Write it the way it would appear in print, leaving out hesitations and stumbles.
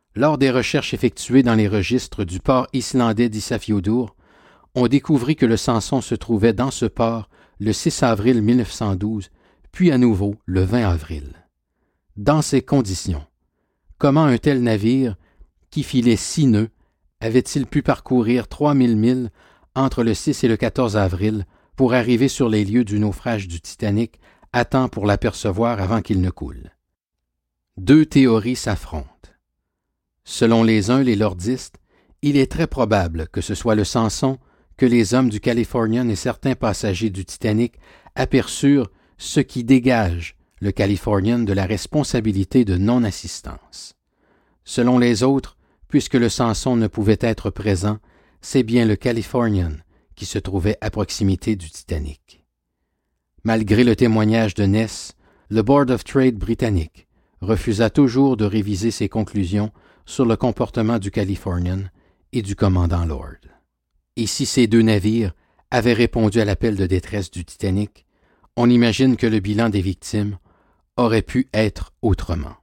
Lors des recherches effectuées dans les registres du port islandais d'Isafjordur, on découvrit que le Samson se trouvait dans ce port le 6 avril 1912, puis à nouveau le 20 avril. Dans ces conditions, comment un tel navire, qui filait 6 nœuds, avait-il pu parcourir 3000 milles entre le 6 et le 14 avril pour arriver sur les lieux du naufrage du Titanic à temps pour l'apercevoir avant qu'il ne coule? Deux théories s'affrontent. Selon les uns, les lordistes, il est très probable que ce soit le Samson que les hommes du Californian et certains passagers du Titanic aperçurent, ce qui dégage le Californian de la responsabilité de non-assistance. Selon les autres, puisque le Samson ne pouvait être présent, c'est bien le Californian qui se trouvait à proximité du Titanic. Malgré le témoignage de Ness, le Board of Trade britannique refusa toujours de réviser ses conclusions sur le comportement du Californian et du commandant Lord. Et si ces deux navires avaient répondu à l'appel de détresse du Titanic, on imagine que le bilan des victimes aurait pu être autrement.